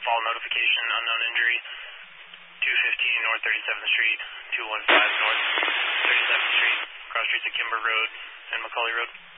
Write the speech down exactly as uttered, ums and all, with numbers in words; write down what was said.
fall notification, unknown injury, two fifteen North thirty-seventh Street, two one five North thirty-seventh Street, cross streets of Kimber Road and McCauley Road.